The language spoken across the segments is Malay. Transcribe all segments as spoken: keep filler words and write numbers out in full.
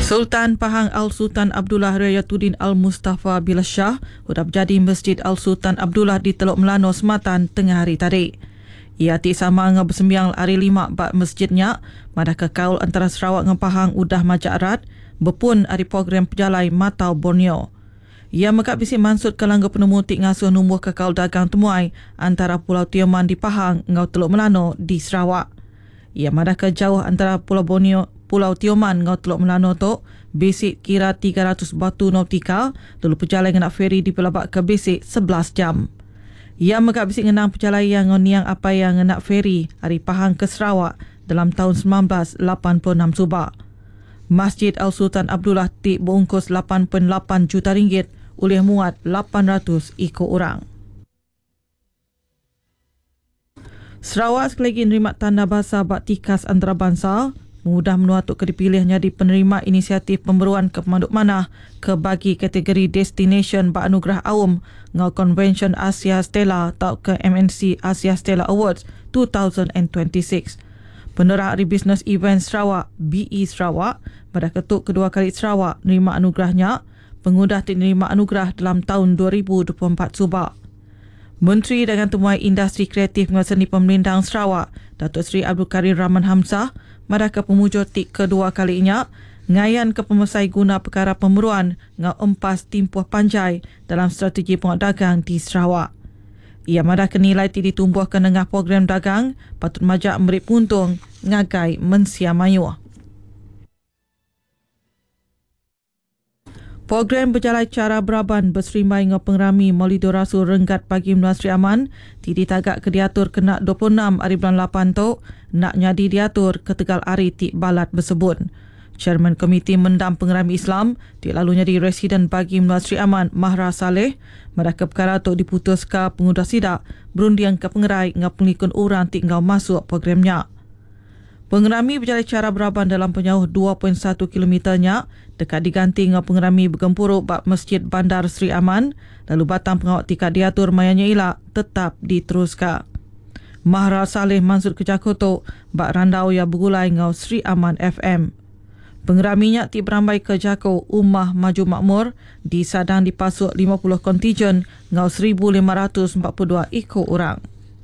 Sultan Pahang Al-Sultan Abdullah Rayatuddin Al-Mustafa Billah Shah sudah berjadi Masjid Al-Sultan Abdullah di Teluk Melano, Sematan tengah hari tadi. Ia ti sama dengan bersembiang hari lima bak masjidnya, madah kekaul antara Sarawak dengan Pahang udah majak erat, berpun hari program pejalai Matau Borneo. Ia mekak bisik mansut ke langga penemu tik ngasuh numbuh kekaul dagang temuai antara Pulau Tioman di Pahang dengan Teluk Melano di Sarawak. Ia madah ke jauh antara Pulau Borneo Pulau Tioman dengan Teluk Melano tu bisik kira tiga ratus batu nautika, lalu perjalanan nak feri di pelabak ke bisik sebelas jam. Ia mekak bisik ngenang perjalanan yang niang apa yang nak feri hari Pahang ke Sarawak dalam tahun sembilan belas lapan puluh enam subak. Masjid Al-Sultan Abdullah ti berungkus lapan puluh lapan juta ringgit oleh muat lapan ratus ikut orang. Sarawak sekali lagi nerima tanda bahasa bak tikas antarabangsa mudah menuatuk ke dipilihnya di penerima inisiatif pemberuan ke pemaduk manah ke bagi kategori Destination bak anugerah Awam ngau Convention Asia Stella atau ke M N C Asia Stella Awards dua ribu dua puluh enam. Penerang Hari Business Event Sarawak B E Sarawak pada ketuk kedua kali Sarawak nerima anugerahnya, pengudah menerima anugerah dalam tahun dua ribu dua puluh empat subak. Menteri Dagang Temuai Industri Kreatif dengan Seni Pemerintah Sarawak, Datuk Seri Abdul Karim Rahman Hamzah, pada ke pemujur tik kedua kalinya, ngayan ke pemesai guna perkara pemberuan dengan empas timpuh panjai dalam strategi penguat dagang di Sarawak. Ia madah ke nilai tik ditumbuhkan dengan program dagang, patut majak memberi puntung, ngagai mensia mayuh. Program berjalan cara beraban berserimai dengan pengerami Maulidur Rasul Renggat Pagi Menua Sri Aman tidak tagak ke diatur kena dua puluh enam hari bulan lapan tu nak nyadi diatur ke tegal hari tik balat bersebut. Chairman Komiti Mendam Pengerami Islam tik lalunya di Residen Pagi Menua Sri Aman Mahra Saleh mereka perkara tu diputuskan pengudah sidak berundian ke pengerai dengan pengikut orang tik ngau masuk programnya. Pengerami berjalan cara beraban dalam penyauh dua perpuluhan satu kilometernya dekat diganti dengan pengerami bergempuruk bak Masjid Bandar Sri Aman, lalu batang pengawak tikat diatur mayanya ilak tetap diteruskan. Mahra Saleh mansut ke Jakoto bak randau yang bergulai dengan Sri Aman F M. Pengeraminya ti berambai ke Jako Ummah Maju Makmur di Sadang dipasuk lima puluh kontijen dengan seribu lima ratus empat puluh dua ikut orang.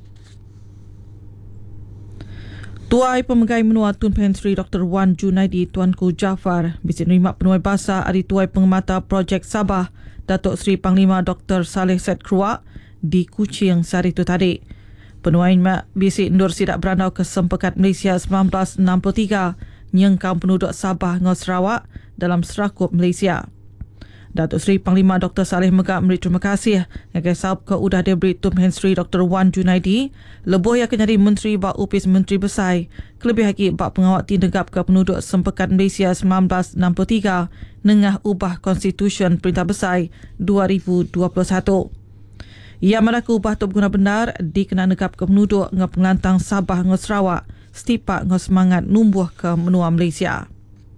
Tuai Pemegai Menua Tun Pensri Doktor Wan Junaidi Tuanku Jaafar bisik nerima penuai bahasa Hari Tuai Pengemata Projek Sabah Datuk Seri Panglima Doktor Saleh Said Kruak di Kuching sehari itu tadi. Penuai bisik Nur Sidak berandau ke Sempekat Malaysia sembilan belas enam puluh tiga nyengkang penduduk Sabah dengan Sarawak dalam Serakup Malaysia. Datuk Seri Panglima Doktor Saleh Megak memberi terima kasih yang sahab ke udah diberi Tun Pensri Doktor Wan Junaidi lebuh yang kenyari Menteri Bak Upis Menteri Besar kelebih lagi bak pengawak tindegap ke penduduk Sempekat Malaysia sembilan belas enam puluh tiga nengah ubah Konstitusi Perintah Besar dua ribu dua puluh satu. Ia mereka ubah tu berguna benar dikenal negap ke penduduk dengan pengelantang Sabah dengan Sarawak setipak dengan semangat numbuh ke menua Malaysia.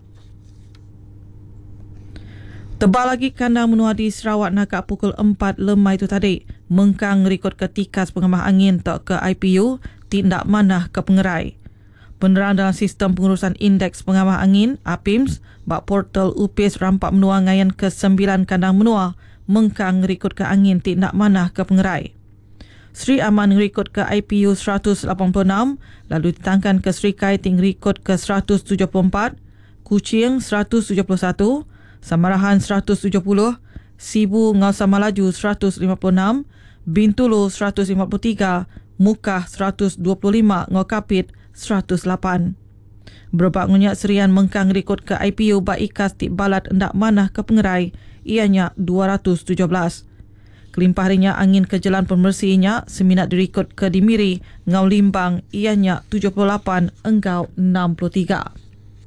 Tebal lagi kandang menua di Sarawak nakak pukul empat lemai itu tadi. Mengkang rekod ketikas pengemah angin tak ke I P U tindak manah ke pengerai. Penerang dalam sistem pengurusan indeks pengemah angin A P I M S bak portal U P I S rampak menua ngayan ke sembilan kandang menua mengkang rekod ke angin tindak manah ke pengerai. Sri Aman rekod ke I P U seratus lapan puluh enam, lalu ditangkan ke Sri Kai ting rekod ke seratus tujuh puluh empat, Kuching seratus tujuh puluh satu, Samarahan seratus tujuh puluh, Sibu Ngau Samalaju seratus lima puluh enam, Bintulu seratus lima puluh tiga, Mukah seratus dua puluh lima, Ngau Kapit seratus lapan. Berbak ngunyak serian mengkang rekod ke I P U bak ikas tik balat endak manah ke pengerai, ianya dua ratus tujuh belas. Kelimpah harinya angin ke jalan pemersihnya seminat direkod ke Dimiri, Ngau Limbang, ianya tujuh puluh lapan, Engkau enam puluh tiga.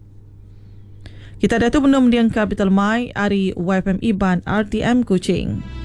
Kita dah tu benda mendiang Capital Mai, Ari Y F M Iban, R T M Kuching.